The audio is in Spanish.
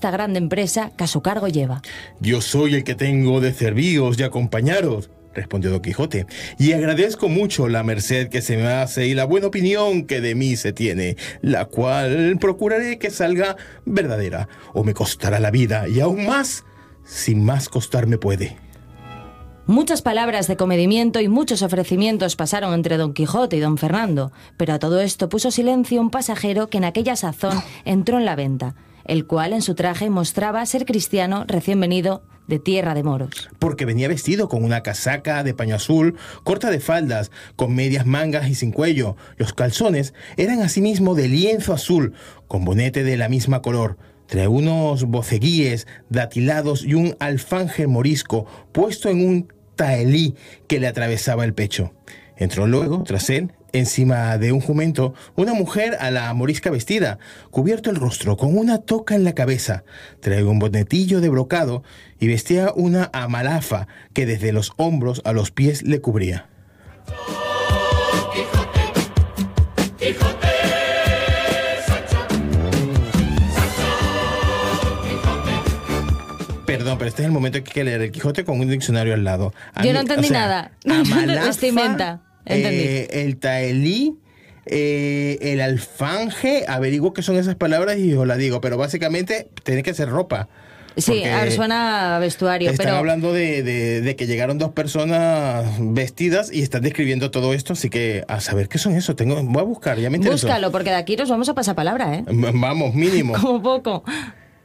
esta grande empresa que a su cargo lleva. Yo soy el que tengo de servíos y acompañaros, respondió Don Quijote, y agradezco mucho la merced que se me hace y la buena opinión que de mí se tiene, la cual procuraré que salga verdadera, o me costará la vida, y aún más, si más costarme puede. Muchas palabras de comedimiento y muchos ofrecimientos pasaron entre Don Quijote y Don Fernando, pero a todo esto puso silencio un pasajero que en aquella sazón entró en la venta, el cual en su traje mostraba ser cristiano recién venido de tierra de moros. Porque venía vestido con una casaca de paño azul, corta de faldas, con medias mangas y sin cuello. Los calzones eran asimismo de lienzo azul, con bonete de la misma color. Trae unos boceguíes datilados y un alfanje morisco puesto en un tahelí que le atravesaba el pecho. Entró luego, tras él, encima de un jumento, una mujer a la morisca vestida, cubierto el rostro, con una toca en la cabeza. Traía un bonetillo de brocado y vestía una amalafa que desde los hombros a los pies le cubría. Perdón, pero este es el momento que hay que leer el Quijote con un diccionario al lado. Yo no entendí nada. Amalafa, Vestimenta. Entendí. El tahelí, el alfanje, averiguo qué son esas palabras y os la digo, pero básicamente tiene que ser ropa. Sí, suena a vestuario, están pero... hablando de que llegaron dos personas vestidas y están describiendo todo esto, así que a saber qué son eso. Voy a buscar, ya me interesó. Búscalo, porque de aquí nos vamos a pasar palabra, ¿eh? Vamos, mínimo. Como poco.